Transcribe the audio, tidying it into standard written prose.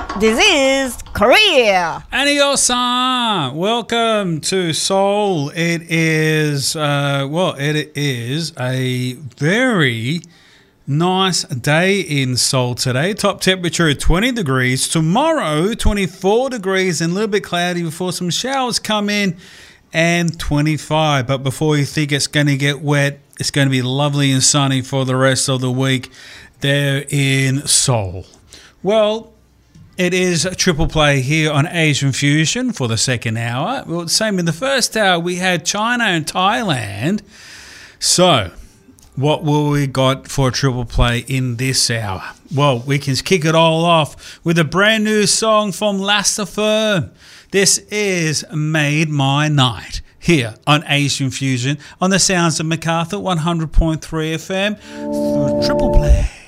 This is Korea. Annyeonghaseyo. Welcome to Seoul. It is it is a very nice day in Seoul today. Top temperature 20 degrees. Tomorrow 24 degrees and a little bit cloudy before some showers come in, and 25. But before you think it's going to get wet, it's going to be lovely and sunny for the rest of the week there in Seoul. Well, it is a triple play here on Asian Fusion for the second hour. Well, same in the first hour, we had China and Thailand. So, what will we got for a triple play in this hour? Well, we can kick it all off with a brand new song from Last Firm. This is Made My Night here on Asian Fusion on the sounds of MacArthur 100.3 FM through triple play.